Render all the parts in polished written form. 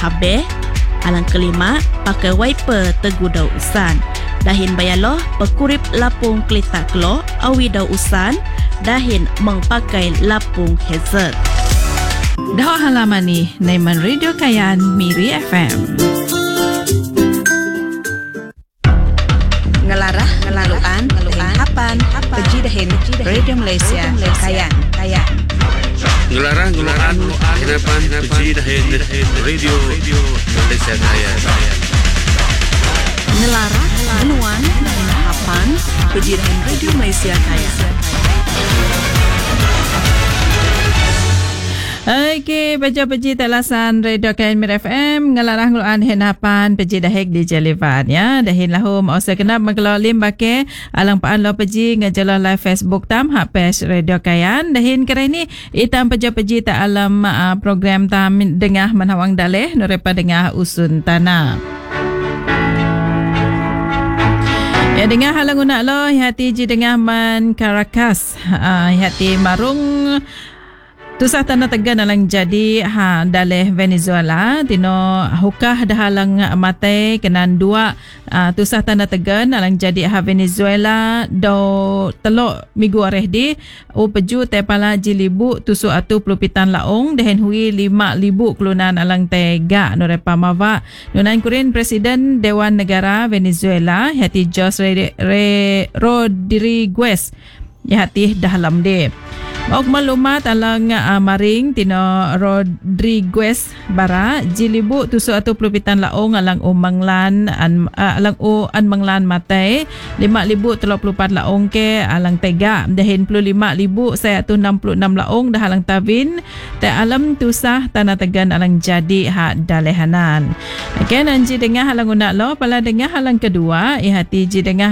habeh. Alang kelima, pakai wiper tegu dau usan. Dahin bayaloh pekurip lapung kelita kelo awi dau usan. Dahin mengpakai lapung hazard. Dah halaman ni Naiman Radio Kayan Miri FM. Ngelarah, ngeluan, hapan, peji dahin, Radio Malaysia, Kayan. Ngelarang, hinapan, peji dahin, Radio Malaysia Kayan. Ngelarah, ngeluan, hapan, peji dahin Radio Malaysia Kayan. Okey, baca-baca talasan Radio Kain Mir FM ngalarah nguluan henapan peji dahek di Jelivan ya. Dahin lahum osa kenap maglolim bake alang paan lo peji ngajalo live Facebook tam hak page Radio Kayan. Dahin kira ini itam peji tak alam program tam dengah menawang daleh nurepa dengah usun tanah. Ya dengah halang unak lo hati ji dengah man Caracas hati marung tusah tanah tegan alang jadi daleh Venezuela tino hukah dahalang matai kenan dua tusah tanah tegan alang jadi Venezuela do telok minggu areh di peju tepala jilibu tusu atu pelupitan laong dehen hui 5,000 kelunan alang tega norepa mava nunan kurin Presiden Dewan Negara Venezuela hati Jose Rodriguez hati dalam de. Ok maklumat alang maring tino Rodriguez bara jilibu tusu atu pelupitan laong alang manglan alang manglan matai 5,034 laong ke alang tega dahin 25,000 saya atu 66 laong dah alang tavin te alam tusah tanah tegan alang jadi hak dalehanan. Okey nanji dengah alang unak lo pala dengah alang kedua ihati ji dengah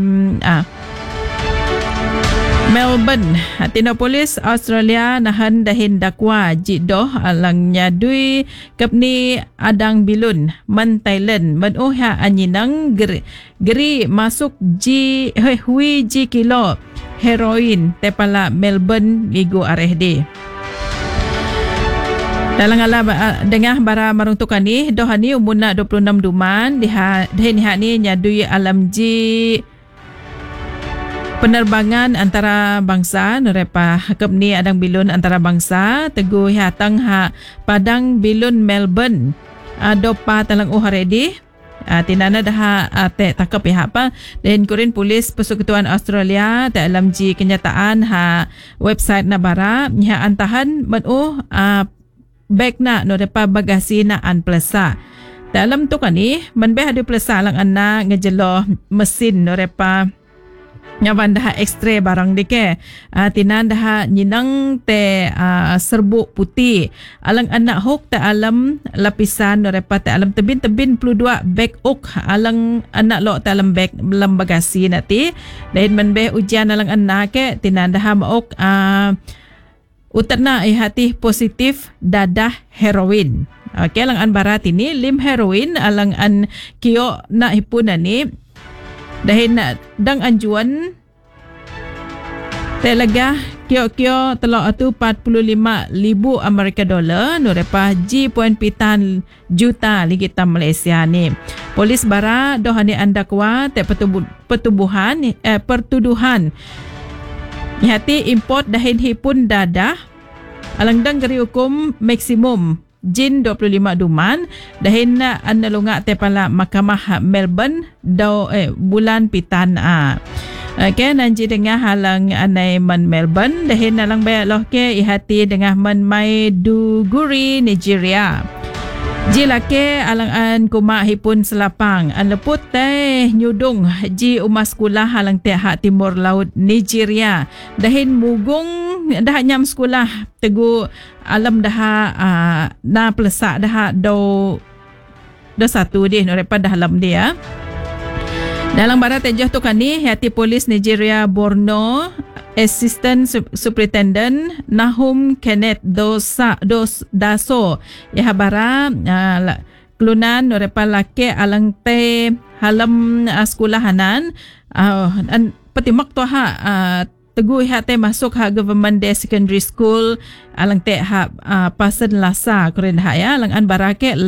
Melbourne, tino polis Australia nahan dahin dakwa jidoh alang nyadui kapni adang bilun man Thailand man anyinang geri masuk hui ji kilo heroin tepala Melbourne minggu areh di. Dalam ala dengah bara maruntukan ni dohani umuna 26 duman dahin ni nyadui alam ji penerbangan antara bangsa nerepa kapni adang bilun antara bangsa teguh hatang padang bilun Melbourne dopa talang uharedi tinana dah takap apa dan kurin polis persekutuan Australia tak alam ji kenyataan website na bara nya antahan bag na nerepa bagasi na anplesa dalam tu kan ni manbeh ada plesa lang anna ngejelo mesin nerepa nyawan dah ekstra barang dike tinan dah nyinang te serbuk putih alang anak hok te alam lapisan repat te alam tebin 22 bag ok alang anak lo te alam bag dalam bagasi nanti dan menbeh ujian alang anak ke tinan dah ok utarna hati positif dadah heroin. Okey alang an barat ini lim heroin alang an kio na hipunan ni dahin dang anjuan telega kio telok atu 45,000 Amerika dolar nurepa G.pitan juta ligita Malaysia ni. Polis bara dohani andakwa te pertuduhan hati import dahin hipun dadah alang dang geri hukum maksimum jin 25 duman dahin na analunga tepala Mahkamah Melbourne bulan pitan Okey nanti dengah halang anai man Melbourne dahin nalang bayak loh ke ihati dengah man Maiduguri Nigeria. Jilake alang an kuma hipun selapang an leput teh nyudung ji umas sekolah halang teh hak timur laut Nigeria dahin mugung dah nyam sekolah tegu alam dah na pelesak dah do satu dia norepa dah alam dia. Dalam barat tejah tu kan ni hati polis Nigeria Borno Assistant Superintendent Nahum Kenneth Daso ya bara kelunan norepa lake alang te halam sekolahanan petimak tu teguh hati masuk government day secondary school alang te pasen lasa kuren ya alang an barake